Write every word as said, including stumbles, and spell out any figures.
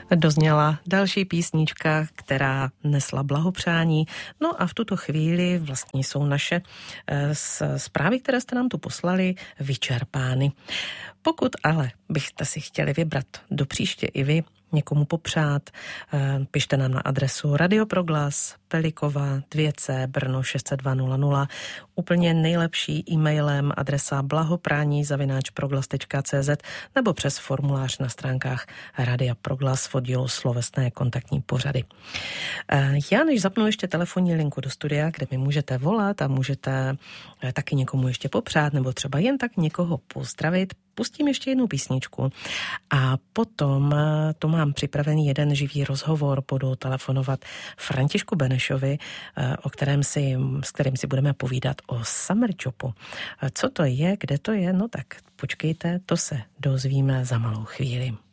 Dozněla další písnička, která nesla blahopřání. No a v tuto chvíli vlastně jsou naše zprávy, které jste nám tu poslali, vyčerpány. Pokud ale byste si chtěli vybrat do příště i vy někomu popřát, pište nám na adresu Radioproglas, Pelikova dva C, Brno šest set dva nula nula, úplně nejlepší e-mailem adresa blahoprání zavináč proglas tečka cé zet nebo přes formulář na stránkách Radia Proglas v oddílu Slovesné kontaktní pořady. Já než zapnu ještě telefonní linku do studia, kde mi můžete volat a můžete taky někomu ještě popřát nebo třeba jen tak někoho pozdravit, pustím ještě jednu písničku a potom to mám připravený jeden živý rozhovor, budu telefonovat Františku Benešovi, o kterém si, s kterým si budeme povídat o summer jobu. Co to je, kde to je, no tak počkejte, to se dozvíme za malou chvíli.